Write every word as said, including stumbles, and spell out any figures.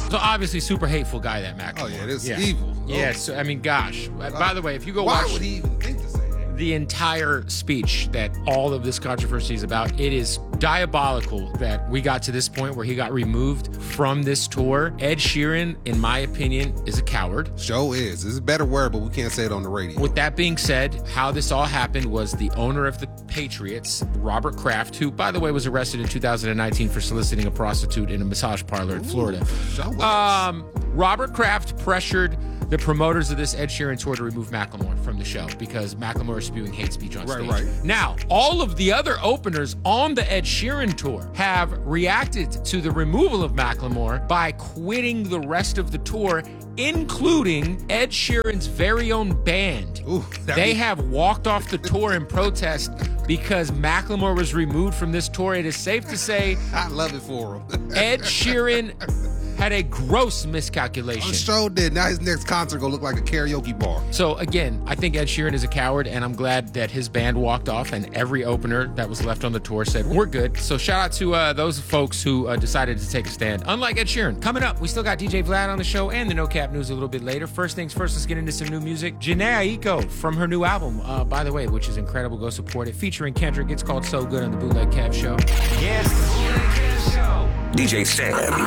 So obviously, super hateful guy, that Macklemore. Oh, yeah, this is yeah. evil. Yeah, Oh. so, I mean, gosh. Uh, By the way, if you go Why watch would he even think to say that? the entire speech that all of this controversy is about, it is diabolical that we got to this point where he got removed from this tour. Ed Sheeran, in my opinion, is a coward. Show is. It's a better word, but we can't say it on the radio. With that being said, how this all happened was the owner of the Patriots, Robert Kraft, who, by the way, was arrested in two thousand nineteen for soliciting a prostitute in a massage parlor in Florida. Show is. Um, Robert Kraft pressured the promoters of this Ed Sheeran tour to remove Macklemore from the show because Macklemore is spewing hate speech on Right, stage. right. Now, all of the other openers on the Ed Sheeran tour have reacted to the removal of Macklemore by quitting the rest of the tour, including Ed Sheeran's very own band. Ooh, that they be- have walked off the tour in protest because Macklemore was removed from this tour. It is safe to say I love it for him. Ed Sheeran had a gross miscalculation. Show did. Now his next concert gonna look like a karaoke bar. So again, I think Ed Sheeran is a coward, and I'm glad that his band walked off, and every opener that was left on the tour said, we're good. So shout out to uh, those folks who uh, decided to take a stand, unlike Ed Sheeran. Coming up, we still got D J Vlad on the show and the No Cap News a little bit later. First things first, let's get into some new music. Jhené Aiko from her new album, uh, by the way, which is incredible. Go support it. Featuring Kendrick. It's called So Good on the Bootleg Kev Show. Yes, the Bootleg Kev Show. D J Sam.